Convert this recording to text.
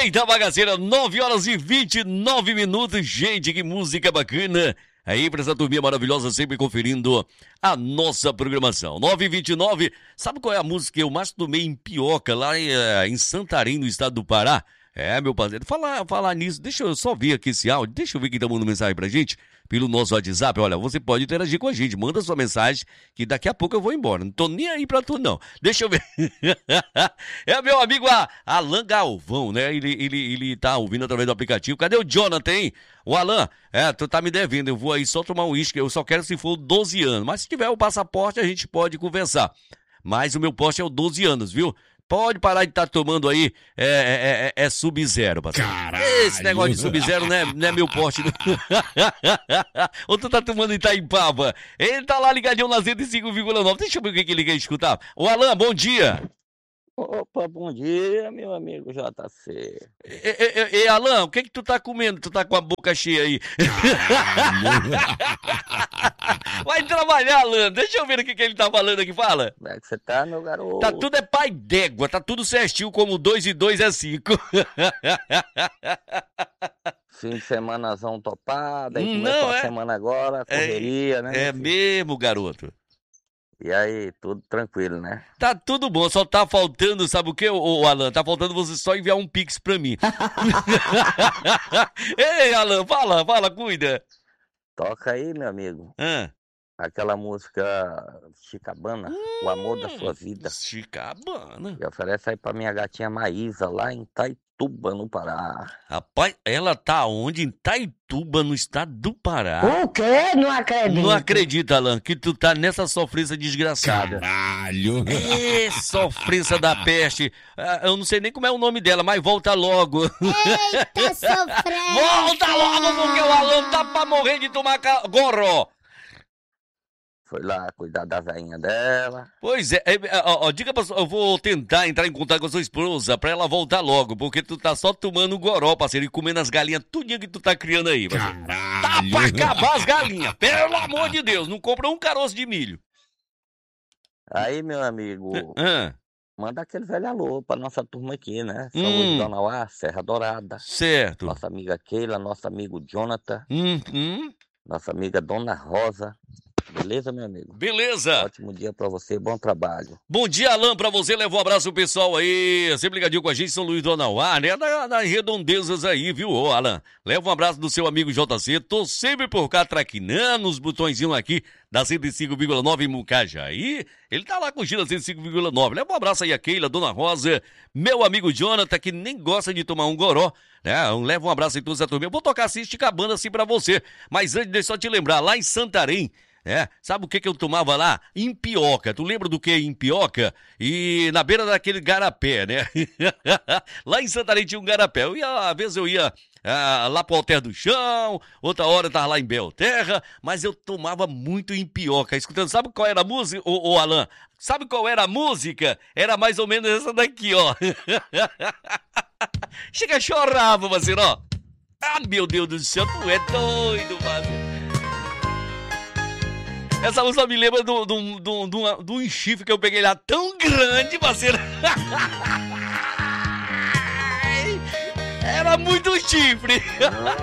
Eita bagaceira, 9h29 minutos. Gente, que música bacana. Aí pra essa turminha maravilhosa, sempre conferindo a nossa programação. 9h29, sabe qual é a música que eu mais tomei em pioca lá em Santarém, no estado do Pará? Meu parceiro, falar nisso, deixa eu só ver aqui esse áudio, deixa eu ver quem tá mandando mensagem pra gente, pelo nosso WhatsApp. Olha, você pode interagir com a gente, manda sua mensagem, que daqui a pouco eu vou embora, não tô nem aí pra tu não. Deixa eu ver. É meu amigo Alan Galvão, né? Ele tá ouvindo através do aplicativo. Cadê o Jonathan, hein? O Alan, tu tá me devendo, eu vou aí só tomar um uísque, eu só quero se for 12 anos, mas se tiver o passaporte a gente pode conversar. Mas o meu poste é o 12 anos, viu? Pode parar de estar tomando aí, Sub-Zero, parceiro. Caralho. Esse negócio de Sub-Zero não é meu porte. Ou tu tá tomando Itaipava? Ele tá lá ligadinho na 105,9. Deixa eu ver o que ele quer escutar. Ô, Alan, bom dia. Opa, bom dia, meu amigo JC. Alan, o que tu tá comendo? Tu tá com a boca cheia aí. Vai trabalhar, Alan. Deixa eu ver o que ele tá falando aqui. Fala. Como é que você tá, meu garoto? Tá tudo pai d'égua. Tá tudo certinho, como 2 e 2 é 5. Fim de semanazão topado, aí começou a semana agora, correria, né? É mesmo, garoto. E aí, tudo tranquilo, né? Tá tudo bom, só tá faltando, sabe o que, ô Alan? Tá faltando você só enviar um pix pra mim. Ei, Alan, fala, cuida. Toca aí, meu amigo. Aquela música Chicabana, O Amor da Sua Vida. Chicabana. E oferece aí pra minha gatinha Maísa, lá em Itaituba, no Pará. Rapaz, ela tá onde? Em Itaituba, no estado do Pará. O quê? Não acredito. Não acredita, Alan, que tu tá nessa sofrência desgraçada. Caralho. Sofrência da peste. Eu não sei nem como é o nome dela, mas volta logo. Eita, sofrência. Volta logo, porque o Alan tá pra morrer de tomar goró. Foi lá cuidar da velhinha dela. Pois diga pra eu vou tentar entrar em contato com a sua esposa pra ela voltar logo, porque tu tá só tomando goró, parceiro, e comendo as galinhas tudinho que tu tá criando aí, parceiro. Tá pra acabar as galinhas, pelo amor de Deus, não compra um caroço de milho. Aí, meu amigo, manda aquele velho alô pra nossa turma aqui, né? São Luís de Donauá, Serra Dourada. Certo. Nossa amiga Keila, nosso amigo Jonathan. Nossa amiga Dona Rosa. Beleza, meu amigo? Beleza. Ótimo dia pra você, bom trabalho. Bom dia, Alan, pra você. Leva um abraço pro pessoal aí, sempre ligadinho com a gente, São Luís do Donauá, né? Das redondezas aí, viu, ô Alan? Leva um abraço do seu amigo JC. Tô sempre por cá traquinando os botõezinhos aqui da 105,9 em Mucajaí. Ele tá lá curtindo a 105,9. Leva um abraço aí a Keila, Dona Rosa, meu amigo Jonathan, que nem gosta de tomar um goró, né? Leva um abraço aí todos a turma. Eu vou tocar assim, Chicabana assim pra você. Mas antes, deixa eu só te lembrar, lá em Santarém, sabe o que eu tomava lá? Impioca. Tu lembra do que é impioca? E na beira daquele garapé, né? Lá em Santarém tinha um garapé. Às vezes eu ia lá pro Alter do Chão, outra hora eu tava lá em Belterra, mas eu tomava muito impioca. Escutando, sabe qual era a música, ô Alan? Sabe qual era a música? Era mais ou menos essa daqui, ó. Chega, chorava, parceiro, ó. Ah, meu Deus do céu, tu é doido, parceiro. Essa música me lembra do enxifre que eu peguei lá, tão grande, parceiro. Era muito chifre.